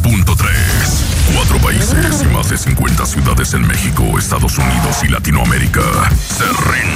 4 países y más de 50 ciudades en México, Estados Unidos y Latinoamérica se rinden.